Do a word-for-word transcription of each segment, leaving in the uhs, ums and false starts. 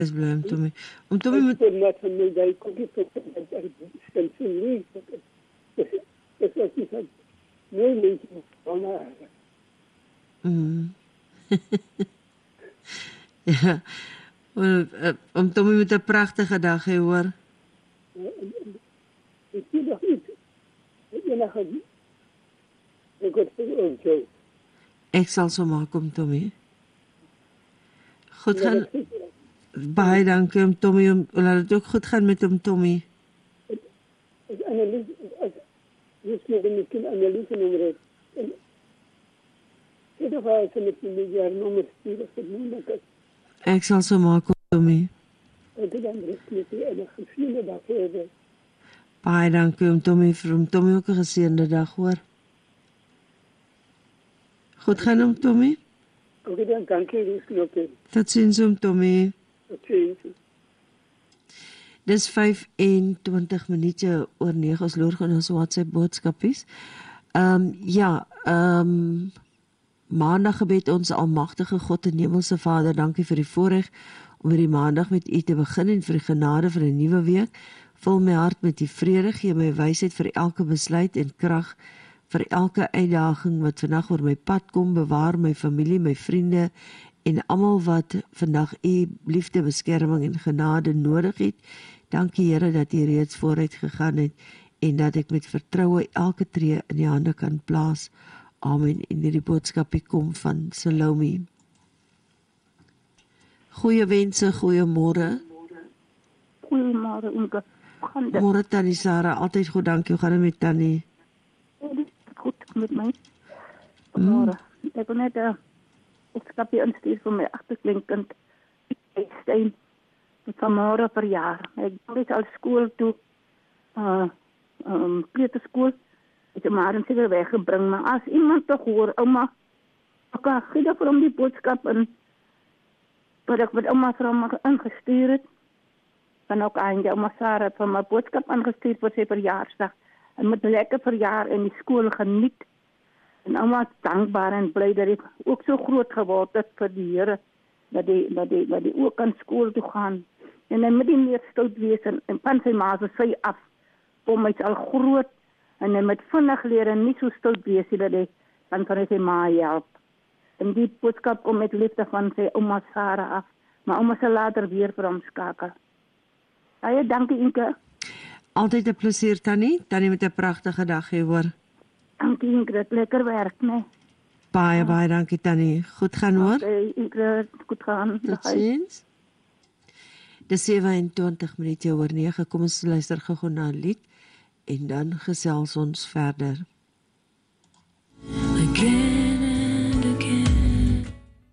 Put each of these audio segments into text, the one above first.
Dis bly om Tommy. Om Tommy Ek moet sê net van my daai kokkie tot dat ek stem sien nie. Dit is iets wat nee nee van mm. Ja. Wel, uh, om Tommy met 'n pragtige dag hê, hoor. Ek sien nog iets. Ek nog nie. Ek het ook jou. Ek sal so maak om Tommy. Goed gaan. Baie dankie om Tommy, om, laat het ook goed gaan met hom Tommy. As Annelies, as jy sê dan miskien Annelies nommer het. Dit is waar sy met die jaar nommer stuur, as het moeilijk is. Ek sal so maak om Tommy. Ek het dan respect en 'n geseënde dag hê. Baie dankie om Tommy, vir om Tommy ook 'n geseënde dag, hoor. Goed gaan om Tommy? Oké, dan dankie, dis oké. Tot ziens om Tommy. Tot ziens. Dis vyf en twintig minute oor nege, ons loer gaan ons WhatsApp boodskapies. Ehm um, ja, ehm um, Maandag gebed ons almagtige God en hemelse Vader, dankie vir die voorreg om hierdie maandag met U te begin en vir die genade vir 'n nuwe week. Vul my hart met die vrede, gee my wysheid vir elke besluit en krag vir elke uitdaging wat vandag oor my pad kom. Bewaar my familie, my vriende en almal wat vandag U liefde, beskerming en genade nodig het. Dankie Here dat U reeds vooruit gegaan het en dat ek met vertroue elke tree in die hande kan plaas. Amen. En hierdie boodskapie kom van Salome. Goeie wense, goeie môre. Goeiemôre, Inge. Môre Tannie Sarah, altyd goed, dankie. Hoe gaan dit met Tannie? Goed met my. Môre. Mm. Ek wil net 'n uh, boodskapie instuur vir my agterkleinkind. Stein. Dit van môre per jaar. Ek gaan al skool toe. Uh, um, kleuterskool. Ek het maar seker weggebring, maar as iemand tog hoor, ouma, ek kan gee vir hom die boodskap en wat ek met ouma vir hom ingestuur het. Dan ook aan jou ouma Sarah het van my boodskap ingestuur vir sy verjaarsdag. En met lekker verjaar in die skool geniet. En ouma is dankbaar en bly dat ek ook so groot geword het vir die Here, dat die dat die dat die ook aan skool toe gaan. En hy moet nie meer stout wees en, en van sy ma se sy af. Hom is al groot. En hy moet vinnig leer en nie so stout wees dat hy van van sy ma help. En die boodskap kom met liefde van sy ouma Sarah af. Maar ouma sal later weer vir hom skakel. Baie dankie Inke. Altyd 'n plesier Tannie. Tannie met 'n pragtige dag hê, hoor. Dankie Inke, lekker werk, né? Baie, ja. baie dankie Tannie. Goed gaan, hoor. Okay, Inke, goed gaan. Tot ziens. Dis sewe en twintig minute oor nege. Kom ons luister gou na 'n lied. En dan gesels ons verder. Again and again.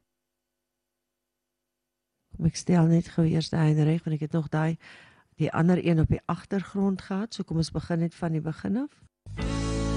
Kom ek stel net gou eers die Heinrich, want ek het nog daai die ander een op die agtergrond gehad, so kom ons begin net van die begin af.